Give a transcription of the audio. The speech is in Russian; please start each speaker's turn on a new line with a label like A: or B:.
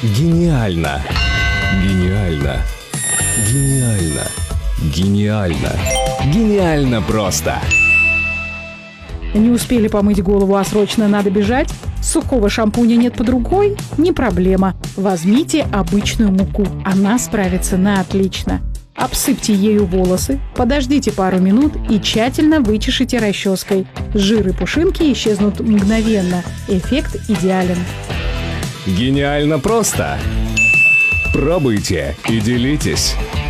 A: Гениально! Гениально! Гениально! Гениально! Гениально просто!
B: Не успели помыть голову, а срочно надо бежать? Сухого шампуня нет под рукой? Не проблема. Возьмите обычную муку. Она справится на отлично. Обсыпьте ею волосы, подождите пару минут и тщательно вычешите расческой. Жир и пушинки исчезнут мгновенно. Эффект идеален.
A: Гениально просто! Пробуйте и делитесь!